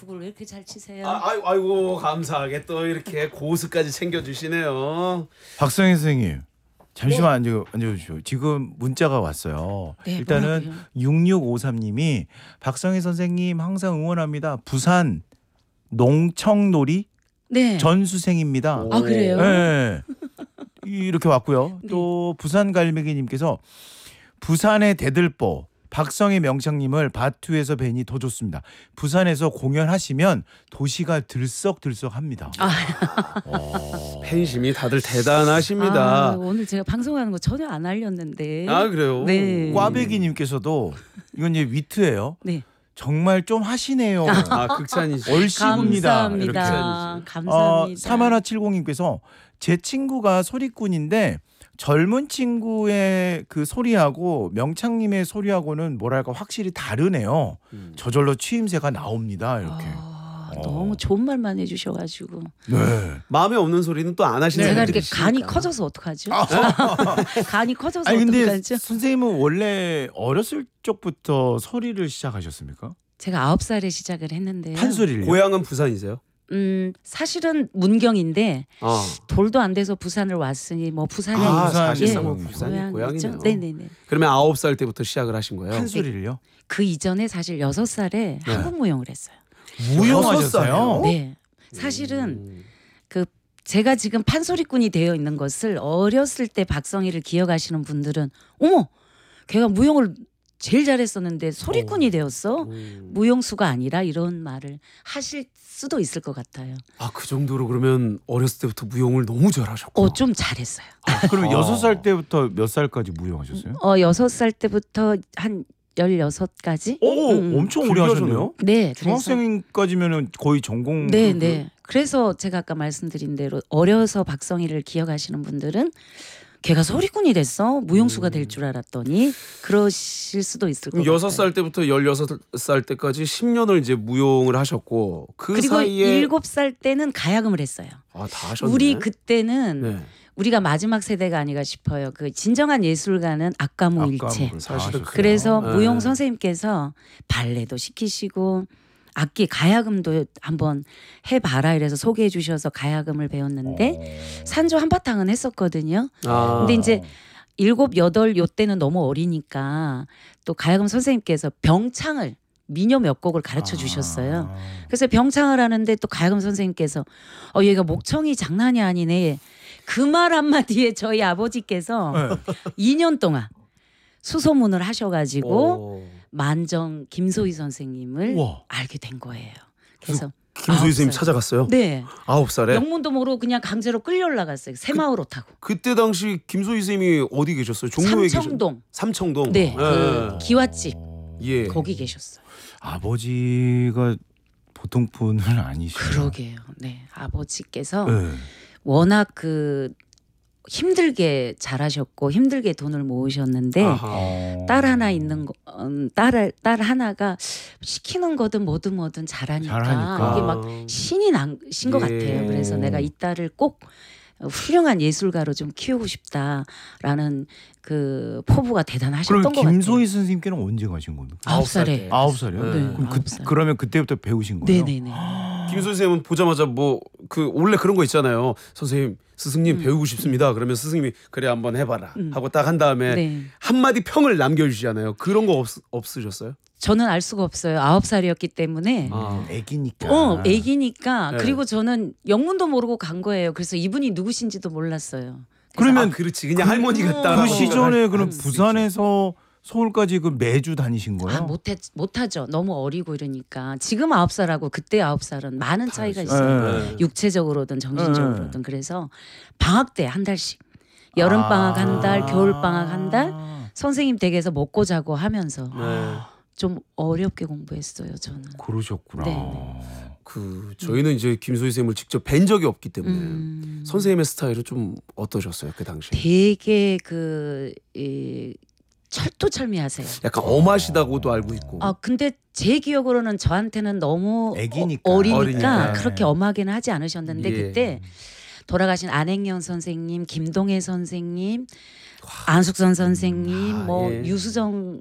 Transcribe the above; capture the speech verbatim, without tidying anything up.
골프를 왜 이렇게 잘 치세요? 아, 아이, 아이고 감사하게 또 이렇게 고수까지 챙겨주시네요. 박성희 선생님 잠시만 앉아, 앉아주시오. 지금 문자가 왔어요. 네, 일단은 뭐라고요? 육육오삼님이 박성희 선생님 항상 응원합니다. 부산 농청놀이 네. 전수생입니다. 오. 아 그래요? 네. 이렇게 왔고요. 네. 또 부산 갈매기님께서 부산의 대들보 박성희 명창님을 바투에서 뵈니 더 좋습니다. 부산에서 공연하시면 도시가 들썩들썩합니다. 아, 어. 팬심이 다들 대단하십니다. 아, 오늘 제가 방송하는 거 전혀 안 알렸는데. 아, 그래요? 네. 꽈배기님께서도 이건 이제 위트예요. 네. 정말 좀 하시네요. 아, 극찬이죠. 얼씨구입니다. 이렇게. 감사합니다. 감사합니다. 어, 삼하나칠공님께서 제 친구가 소리꾼인데 젊은 친구의 그 소리하고 명창님의 소리하고는 뭐랄까 확실히 다르네요. 음. 저절로 취임새가 나옵니다. 이렇게. 아, 어. 너무 좋은 말만 해주셔가지고 네. 마음에 없는 소리는 또 안 하시는 제가 분들이 이렇게 간이 있으니까. 커져서 어떡하죠? 아, 간이 커져서 아니 근데 어떡하죠? 선생님은 원래 어렸을 적부터 소리를 시작하셨습니까? 제가 아홉 살에 시작을 했는데요. 판소리를. 고향은 부산이세요? 음 사실은 문경인데 아, 돌도 안 돼서 부산을 왔으니 뭐 부산에 아, 아 사실상 예. 뭐 부산이 고향이죠. 고향이네요. 네네네. 그러면 아홉 살 때부터 시작을 하신 거예요? 판소리를요? 그 이전에 사실 여섯 살에 네. 한국 무용을 했어요. 무용하셨어요? 어? 네. 사실은 음. 그 제가 지금 판소리꾼이 되어 있는 것을 어렸을 때 박성희를 기억하시는 분들은 어머 걔가 무용을 제일 잘했었는데 소리꾼이 되었어? 음. 무용수가 아니라 이런 말을 하실 수도 있을 것 같아요. 아, 그 정도로 그러면 어렸을 때부터 무용을 너무 잘하셨고. 어, 좀 잘했어요. 그럼 아. 여섯 살 때부터 몇 살까지 무용하셨어요? 어, 여섯 살 때부터 한 열여섯까지? 오, 음. 엄청 오래 하셨네요. 네, 그래서 중학생까지면은 거의 전공. 네, 그- 네. 그래서 제가 아까 말씀드린 대로 어려서 박성희를 기억하시는 분들은 걔가 소리꾼이 됐어? 무용수가 될 줄 알았더니 그러실 수도 있을 것 그럼 같아요. 여섯 살 때부터 열여섯 살 때까지 십 년을 이제 무용을 하셨고 그 그리고 사이에 일곱 살 때는 가야금을 했어요. 아, 다 하셨네. 우리 그때는 네. 우리가 마지막 세대가 아닌가 싶어요. 그 진정한 예술가는 악가무일체. 아까 사실은 다 그래서 네. 무용 선생님께서 발레도 시키시고 악기 가야금도 한번 해봐라 이래서 소개해 주셔서 가야금을 배웠는데 어. 산조 한바탕은 했었거든요. 아. 근데 이제 일곱 여덟 요때는 너무 어리니까 또 가야금 선생님께서 병창을 미녀 몇 곡을 가르쳐 주셨어요. 아. 그래서 병창을 하는데 또 가야금 선생님께서 어 얘가 목청이 장난이 아니네. 그 말 한마디에 저희 아버지께서 네. 이 년 동안 수소문을 하셔가지고 오. 만정 김소희 선생님을 우와. 알게 된 거예요. 그래서 김소희 아홉 선생님 살. 찾아갔어요? 네. 아홉 살에? 영문도 모르고 그냥 강제로 끌려 올라갔어요. 새마을호 타고. 그때 당시 김소희 선생님이 어디 계셨어요? 종로에 계셨 삼청동. 삼청동. 네. 그 예. 기와집 예. 거기 계셨어요. 아버지가 보통 분은 아니시죠. 그러게요. 네. 아버지께서 네. 워낙 그 힘들게 잘하셨고 힘들게 돈을 모으셨는데 아하. 어. 딸 하나 있는 거, 음, 딸, 딸 하나가 시키는 거든 뭐든 뭐든 잘하니까, 잘하니까. 이게 막 신이 나신 것 예. 같아요. 그래서 내가 이 딸을 꼭 훌륭한 예술가로 좀 키우고 싶다라는 그 포부가 대단하셨던 그럼 것 같아요. 김소희 선생님께는 언제 가신 겁니까? 아홉 살 살에. 때. 아홉 살이요? 네. 그럼 그, 아홉 살. 그러면 그때부터 배우신 거예요? 네네네. 김소희 선생님은 보자마자 뭐 그 원래 그런 거 있잖아요. 선생님, 스승님 음. 배우고 싶습니다. 그러면 스승님이 그래 한번 해봐라 음. 하고 딱 한 다음에 네. 한마디 평을 남겨주시잖아요. 그런 거 없, 없으셨어요? 저는 알 수가 없어요. 아홉 살이었기 때문에. 아. 애기니까. 어, 애기니까. 네. 그리고 저는 영문도 모르고 간 거예요. 그래서 이분이 누구신지도 몰랐어요. 그러면 아, 그렇지. 그냥 할머니 같다. 그 시절에 그럼 할 수 부산에서 서울까지 그 매주 다니신 거예요? 아, 못해 못하죠. 너무 어리고 이러니까. 지금 아홉 살하고 그때 아홉 살은 많은 차이가 있어요. 네. 육체적으로든 정신적으로든. 그래서 방학 때 한 달씩. 여름 아. 방학 한 달, 겨울 방학 한 달. 선생님 댁에서 먹고 자고 하면서 네. 좀 어렵게 공부했어요. 저는. 그러셨구나. 네, 그 저희는 이제 김소희 선생님을 직접 뵌 적이 없기 때문에 음, 선생님의 스타일은 좀 어떠셨어요 그 당시? 되게 그 이, 철두철미하세요. 약간 엄하시다고도 알고 있고. 아 근데 제 기억으로는 저한테는 너무 애기니까. 어, 어리니까 어리니까. 그렇게 엄하게는 하지 않으셨는데 예. 그때 돌아가신 안행연 선생님, 김동혜 선생님, 안숙선 선생님, 아, 뭐 예. 유수정